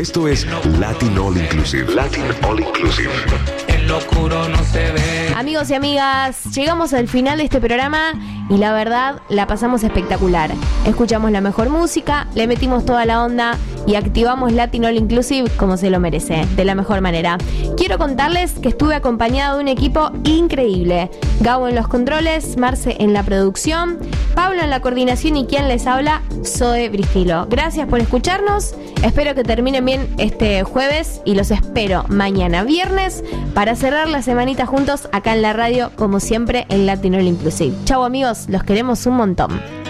Esto es Latin All Inclusive. Latin All Inclusive. El oscuro no se ve. Amigos y amigas, llegamos al final de este programa y la verdad la pasamos espectacular. Escuchamos la mejor música, le metimos toda la onda y activamos Latin All Inclusive como se lo merece, de la mejor manera. Quiero contarles que estuve acompañado de un equipo increíble. Gabo en los controles, Marce en la producción, Pablo en la coordinación y quien les habla, Zoe Bristilo. Gracias por escucharnos, espero que terminen bien este jueves y los espero mañana viernes para cerrar la semanita juntos acá en la radio, como siempre en Latin All Inclusive. Chau amigos, los queremos un montón.